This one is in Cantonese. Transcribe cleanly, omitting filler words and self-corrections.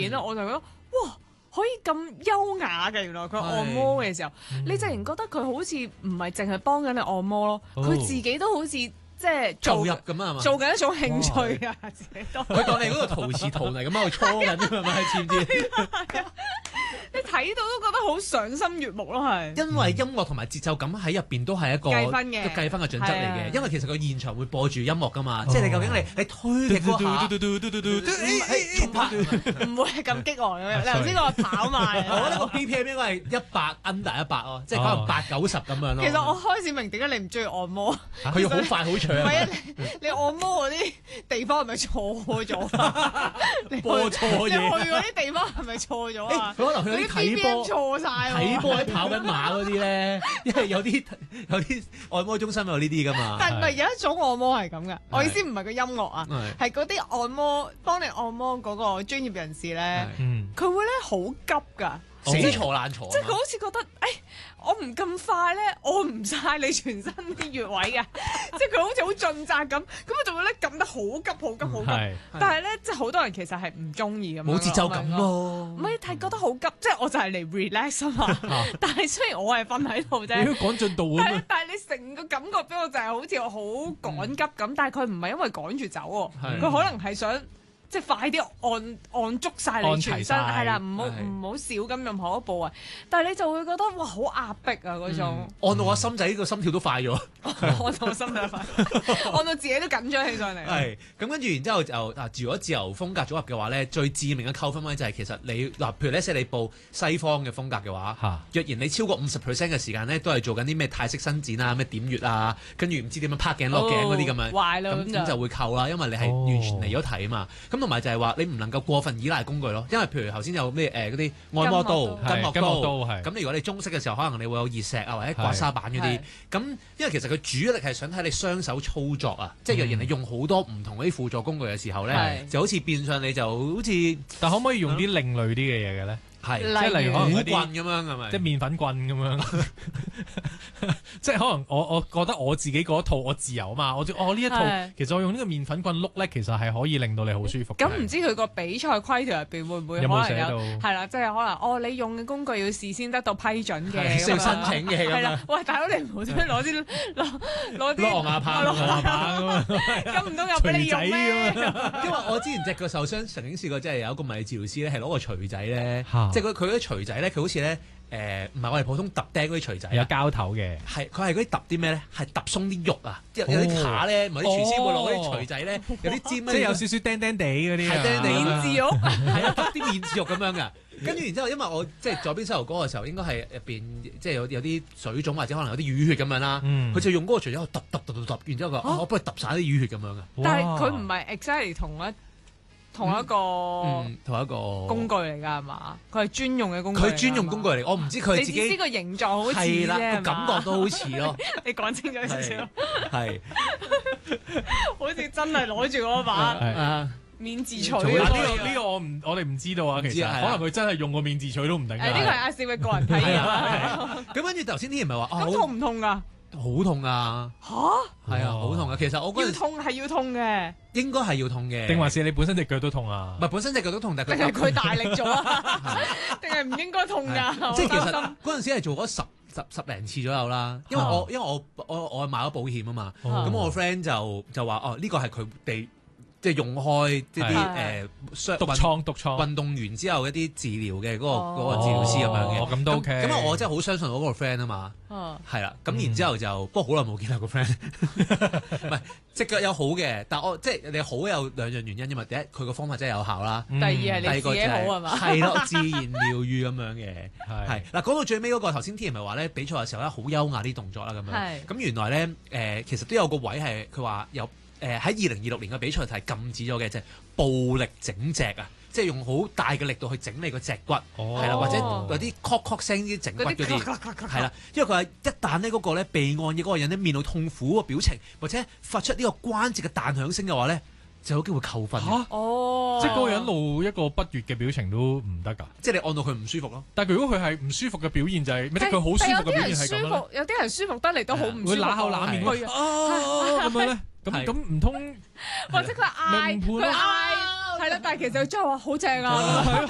片咧，我就覺得哇！可以咁優雅嘅，原來佢按摩嘅時候，你突然覺得佢好似唔係淨係幫緊你按摩咯，佢自己都好似即係投入咁啊嘛， 做緊一種興趣啊，自己都。 佢當你嗰個陶瓷陶泥咁喺度搓緊啫嘛，知唔知？ 你睇到都覺得好賞心悅目咯，係。 因為音樂同埋節奏感喺入邊都係一個計分嘅計分嘅準則嚟嘅，因為其實佢現場會播住音樂噶嘛， 哦即係你究竟你推嘅嗰下，重拍唔會係咁激昂嘅。你頭先話跑慢， 我覺得個 BPM 應該係100 under 100咯，即係可能80-90咁樣咯。 其實我開始明點解你唔中意按摩， 佢要好快好長。 唔係啊，你按摩嗰啲地方係咪錯咗？ 播錯嘢。 你去嗰啲地方係咪錯咗啊？ 佢可能去啲睇波錯晒， 睇波喺跑緊馬嗰啲咧，因為有啲按摩中心有呢啲噶嘛。 但係唔係有一種按摩係咁嘅？我意思唔係個音樂啊， 係係嗰啲按摩幫你按摩嗰個專業人士咧，佢會咧好急㗎。 死坐爛坐， 即係佢好似覺得，我唔咁快咧，按唔晒你全身啲穴位嘅，即係佢好似好盡責咁，咁佢就會咧撳得好急、好急、好急。但係咧，即係好多人其實係唔中意咁樣， 冇節奏感咯。 唔係係覺得好急，即係我就係嚟 relax 啊嘛。但係雖然我係瞓喺度啫， 你都趕進度啊！ 但係你成個感覺俾我就係好似我好趕急咁，但係佢唔係因為趕住走喎，佢可能係想。即係快啲按足晒你全身，係啦，唔好少咁任何一部位，但係你就會覺得哇好壓迫啊嗰種， 按到我心仔個心跳都快咗， 按到我心跳快，按到自己都緊張起上嚟。 係咁跟住，然之後就如果自由風格組合嘅話咧，最致命嘅扣分位就係其實你譬如咧，即係你報西方嘅風格嘅話，若然你超過50% 嘅時間咧，都係做緊啲咩泰式伸展啊、咩點穴啊，跟住唔知點樣拍頸落頸嗰啲咁樣， 壞啦咁就會扣啦，因為你係完全離咗題啊嘛。咁同埋就係話你唔能夠過分依賴工具咯，因為譬如頭先有咩嗰啲按摩刀、筋膜刀，咁如果你中式嘅時候，可能你會有熱石啊或者刮痧板嗰啲，咁因為其實佢主力係想睇你雙手操作啊，即係若然你用好多唔同嗰啲輔助工具嘅時候咧，就好似變相你就好似， 但可唔可以用啲另類啲嘅嘢嘅咧？ 係， 即係例如可能鼓棍咁樣係咪？ 即係麵粉棍咁樣，即係可能我覺得我自己嗰一套我自由啊嘛，我呢一套其實我用呢個麵粉棍碌咧，其實係可以令到你好舒服。 咁唔知佢個比賽規條入邊會唔會可能有係啦，即係可能你用嘅工具要事先得到批准嘅， 需要申請嘅。 係啦，喂大佬你唔好攞啲攞啲狼牙棒咁啊， 咁唔通又俾你用咩？ 因為我之前隻腳受傷，曾經試過即係有一個物理治療師咧，係攞個錘仔咧。即係佢嗰啲錘仔咧，佢好似咧唔係我哋普通揼釘嗰啲錘仔， 有膠頭嘅。 係佢係嗰啲揼啲咩咧？係揼鬆啲肉啊！有啲卡咧，唔係啲廚師會攞嗰啲錘仔咧，有啲尖咧， 即係有少少釘釘地嗰啲。 係釘地面字肉， 係啊，揼啲面字肉咁樣㗎。跟住然之後，因為我即係左邊膝頭哥嘅時候，應該係入邊即係有啲水腫或者可能有啲淤血咁樣啦。佢就用嗰個錘仔喺度揼，然之後佢我幫佢揼晒啲淤血咁樣㗎。 但係佢唔係 exactly 同一個工具嚟㗎係嘛？佢係專用嘅工具。 佢專用工具嚟，我唔知佢自己。 你知個形狀好似啫， 係啦，個感覺都好似咯。 你講清楚少少。 係， 好似真係攞住嗰把面字錘。 呢個我哋唔知道啊，其實可能佢真係用個面字錘都唔定。 呢個係阿少嘅個人體驗。 咁跟住頭先啲人咪話咁痛唔痛㗎？ 好痛啊！嚇，係啊，好痛啊！其實我覺得要痛嘅， 應該係要痛嘅， 定還是你本身隻腳都痛啊？ 唔係本身隻腳都痛，但係佢大力咗啊？定係唔應該痛㗎？ 即係其實嗰陣時係做咗十零次左右啦，因為我買咗保險啊嘛，咁我個 friend 就話呢個係佢哋。即係用開啲毒瘡運動員之後一啲治療嘅嗰個治療師咁樣嘅， 咁都 OK。 咁我真係好相信我嗰個 friend 啊嘛，係啦。咁然之後就不過好耐冇見到個 friend，唔係隻腳有好嘅，但我即係你好有兩樣原因啫嘛。第一佢個方法真係有效啦， 第二係你自己好係嘛？ 係咯，自然療愈咁樣嘅，係嗱。講到最尾嗰個頭先，天然咪話咧比賽嘅時候咧好優雅啲動作啦咁樣，咁原來咧其實都有個位係佢話有。喺2026年嘅比賽係禁止咗嘅，就係暴力整脊啊！即係用好大嘅力度去整你個脊骨，係啦，或者有啲咳聲啲整骨嗰啲，係啦。因為佢話一旦呢嗰個咧被按嘅嗰個人咧面露痛苦嘅表情，或者發出呢個關節嘅彈響聲嘅話咧，就有機會扣分。 即係嗰個人露一個不悅嘅表情都唔得㗎。 即係你按到佢唔舒服咯。但係如果佢係唔舒服嘅表現就係，即係佢好舒服嘅表現係咁樣。 有啲人舒服得嚟都好唔舒服。 會揦口揦面咁樣咧。咁唔通， 或者佢嗌，係啦，但係其實真係話好正啊！